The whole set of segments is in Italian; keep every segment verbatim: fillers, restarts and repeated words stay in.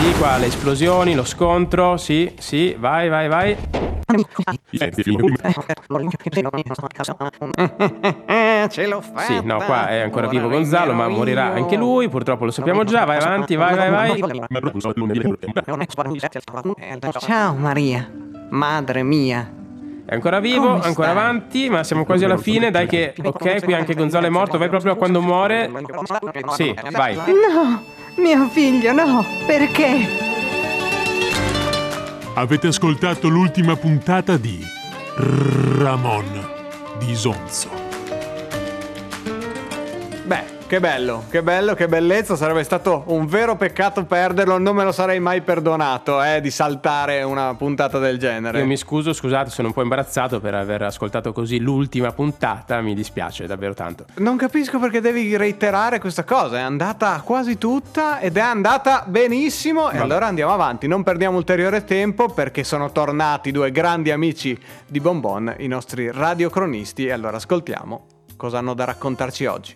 Sì, qua le esplosioni, lo scontro, sì, sì, vai, vai, vai. Ce l'ho fatta. Sì, no, qua è ancora Ora vivo Gonzalo, ma regnerò morirà io. anche lui, purtroppo lo sappiamo già. Vai avanti, vai, vai, vai. Ciao Maria, madre mia. È ancora vivo, Come ancora stai? avanti, ma siamo quasi alla fine. Dai che, ok, qui anche Gonzalo è morto. Vai proprio a quando muore. Sì, vai. No, mio figlio, no, perché? Avete ascoltato l'ultima puntata di Ramon di Sonzo. Beh, che bello, che bello, che bellezza. Sarebbe stato un vero peccato perderlo. Non me lo sarei mai perdonato, eh, di saltare una puntata del genere. Io mi scuso, scusate, sono un po' imbarazzato per aver ascoltato così l'ultima puntata. Mi dispiace davvero tanto. Non capisco perché devi reiterare questa cosa. È andata quasi tutta ed è andata benissimo. E Vabbè. allora andiamo avanti. Non perdiamo ulteriore tempo perché sono tornati due grandi amici di Bonbon, i nostri radiocronisti. E allora ascoltiamo cosa hanno da raccontarci oggi.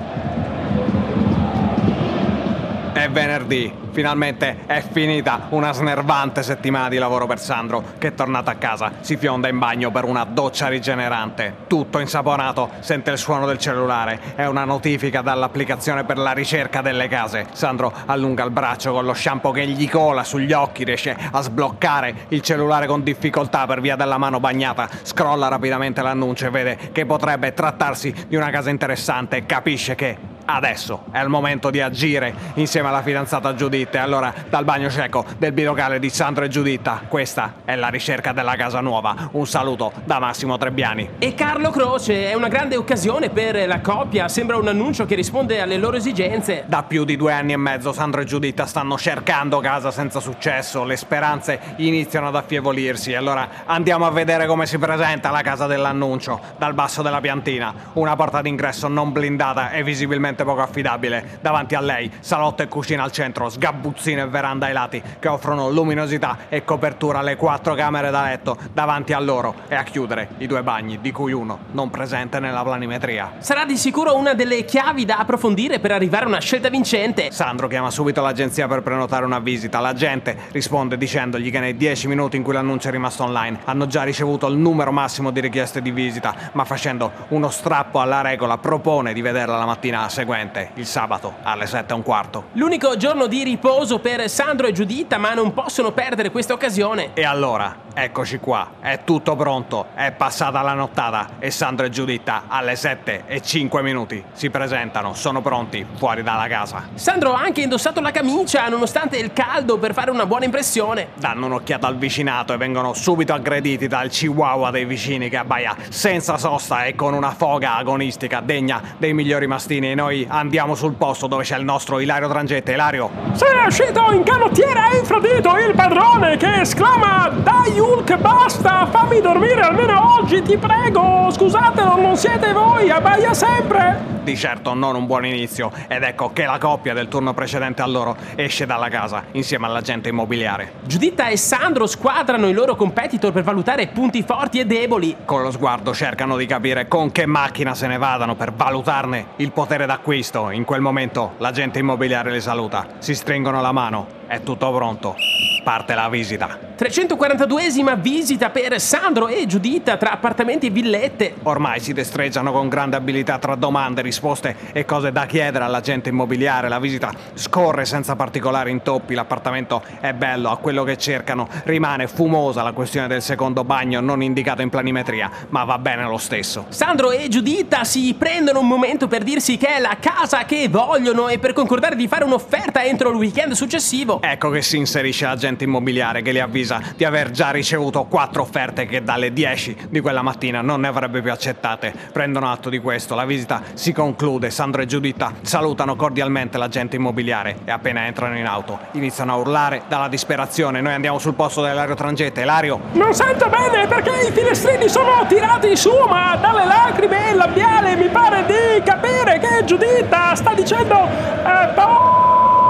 È venerdì, finalmente è finita una snervante settimana di lavoro per Sandro, che è tornato a casa, si fionda in bagno per una doccia rigenerante. Tutto insaponato, sente il suono del cellulare, è una notifica dall'applicazione per la ricerca delle case. Sandro allunga il braccio con lo shampoo che gli cola sugli occhi, riesce a sbloccare il cellulare con difficoltà per via della mano bagnata, scrolla rapidamente l'annuncio e vede che potrebbe trattarsi di una casa interessante e capisce che adesso è il momento di agire insieme alla fidanzata Giuditta. E allora dal bagno cieco del bilocale di Sandro e Giuditta, questa è la ricerca della casa nuova. Un saluto da Massimo Trebbiani E Carlo Croce, è una grande occasione per la coppia. Sembra un annuncio che risponde alle loro esigenze. Da più di due anni e mezzo Sandro e Giuditta stanno cercando casa senza successo. Le speranze iniziano ad affievolirsi. Allora andiamo a vedere come si presenta la casa dell'annuncio. Dal basso della piantina, una porta d'ingresso non blindata e visibilmente poco affidabile. Davanti a lei, salotto e cucina al centro, sgabuzzino e veranda ai lati che offrono luminosità e copertura alle quattro camere da letto davanti a loro, e a chiudere i due bagni, di cui uno non presente nella planimetria. Sarà di sicuro una delle chiavi da approfondire per arrivare a una scelta vincente. Sandro chiama subito l'agenzia per prenotare una visita. L'agente risponde dicendogli che nei dieci minuti in cui l'annuncio è rimasto online hanno già ricevuto il numero massimo di richieste di visita, ma facendo uno strappo alla regola propone di vederla la mattina seguente, il sabato alle sette e un quarto. L'unico giorno di riposo per Sandro e Giuditta, ma non possono perdere questa occasione. E allora, eccoci qua, è tutto pronto, è passata la nottata e Sandro e Giuditta alle sette e cinque minuti si presentano, sono pronti fuori dalla casa. Sandro ha anche indossato la camicia nonostante il caldo per fare una buona impressione. Danno un'occhiata al vicinato e vengono subito aggrediti dal chihuahua dei vicini che abbaia senza sosta e con una foga agonistica degna dei migliori mastini. E noi andiamo sul posto dove c'è il nostro Ilario Drangette. Ilario, Se è uscito in canottiera e infradito il padrone che esclama: dai Hulk, basta, fammi dormire almeno oggi, ti prego, scusatelo, non siete voi, abbaia sempre. di certo non un buon inizio, ed ecco che la coppia del turno precedente a loro esce dalla casa insieme all'agente immobiliare. Giuditta e Sandro squadrano i loro competitor per valutare punti forti e deboli. Con lo sguardo cercano di capire con che macchina se ne vadano per valutarne il potere d'acquisto. In quel momento l'agente immobiliare li saluta, si stringono la mano, è tutto pronto, parte la visita. trecentoquarantaduesima visita per Sandro e Giuditta tra appartamenti e villette. Ormai si destreggiano con grande abilità tra domande, risposte e cose da chiedere all'agente immobiliare. La visita scorre senza particolari intoppi, l'appartamento è bello, ha quello che cercano, rimane fumosa la questione del secondo bagno non indicato in planimetria, ma va bene lo stesso. Sandro e Giuditta si prendono un momento per dirsi che è la casa che vogliono e per concordare di fare un'offerta entro il weekend successivo. Ecco che si inserisce l'agente immobiliare che li avvisa di aver già ricevuto quattro offerte che dalle dieci di quella mattina non ne avrebbe più accettate. Prendono atto di questo, la visita si conclude, Sandro e Giuditta salutano cordialmente l'agente immobiliare e appena entrano in auto iniziano a urlare dalla disperazione. Noi andiamo sul posto dell'Ilario Drangette. Ilario, Non sento bene perché i finestrini sono tirati su, ma dalle lacrime e il labiale mi pare di capire che Giuditta sta dicendo eh, boh.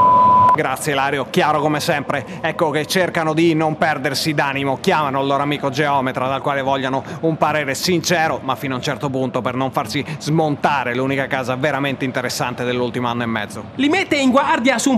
grazie Ilario, chiaro come sempre. Ecco che cercano di non perdersi d'animo, chiamano il loro amico geometra dal quale vogliono un parere sincero, ma fino a un certo punto, per non farsi smontare l'unica casa veramente interessante dell'ultimo anno e mezzo. Li mette in guardia su un